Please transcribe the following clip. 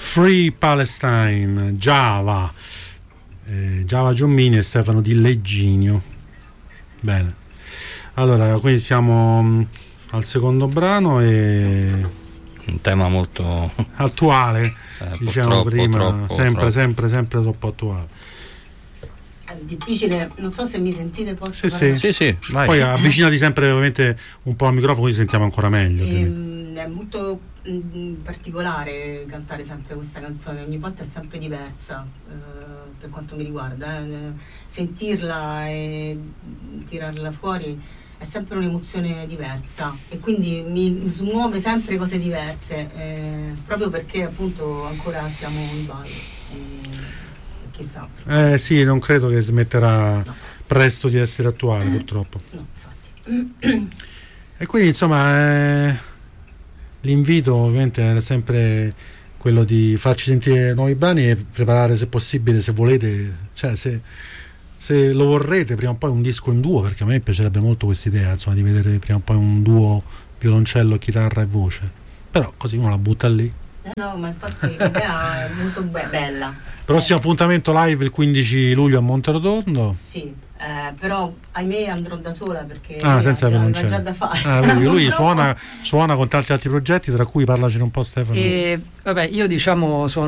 Free Palestine, Java Giommini e Stefano Di Legginio. Bene, allora qui siamo al secondo brano e un tema molto attuale, diciamo prima, sempre troppo attuale. È difficile, non so se mi sentite, posso sì, vai. Poi avvicinati sempre ovviamente un po' al microfono così sentiamo ancora meglio. È molto particolare cantare sempre questa canzone, ogni volta è sempre diversa, per quanto mi riguarda, sentirla e tirarla fuori è sempre un'emozione diversa e quindi mi smuove sempre cose diverse, proprio perché appunto ancora siamo in ballo. Chissà. Sì, non credo che smetterà presto di essere attuale, purtroppo. No, infatti. E quindi insomma l'invito ovviamente era sempre quello di farci sentire nuovi brani e preparare, se possibile, se volete, cioè se lo vorrete, prima o poi un disco in duo, perché a me piacerebbe molto questa idea, insomma, di vedere prima o poi un duo violoncello, chitarra e voce, però così uno la butta lì. No, ma infatti l'idea è molto bella. Prossimo appuntamento live il 15 luglio a Monterotondo. Sì, però ahimè andrò da sola perché senza aveva già da fare. Vedi, lui suona con tanti altri progetti, tra cui parlacene un po', Stefano. Vabbè, io diciamo